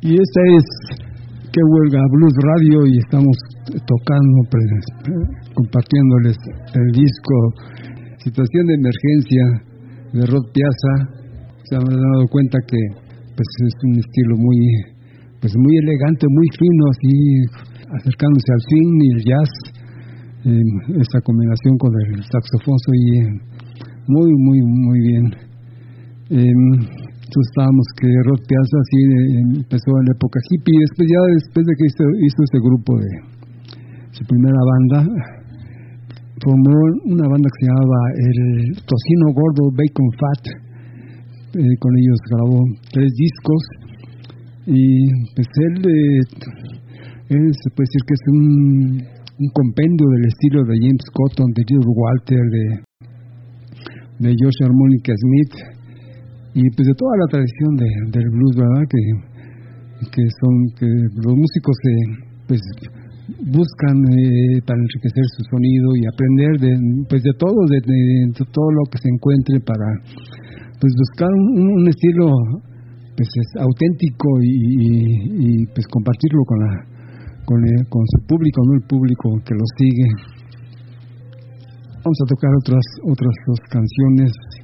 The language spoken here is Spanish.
Y esta es Que Huelga Blues Radio y estamos tocando, compartiéndoles el disco Situación de Emergencia de Rod Piazza. Se han dado cuenta que pues es un estilo muy elegante, muy fino, así acercándose al swing y el jazz. Esta combinación con el saxofón muy bien. Estábamos que Rod Piazza así empezó en la época hippie, después de que hizo este grupo de su primera banda, formó una banda que se llamaba el Tocino Gordo Bacon Fat. Con ellos grabó 3 discos y pues él se puede decir que es un compendio del estilo de James Cotton, de Little Walter, de Josh Harmonica Smith, y pues de toda la tradición del blues, ¿verdad? Que los músicos pues buscan para enriquecer su sonido y aprender de todo lo que se encuentre para pues buscar un estilo pues auténtico y pues compartirlo con su público, no el público que lo sigue. Vamos a tocar otras 2 canciones.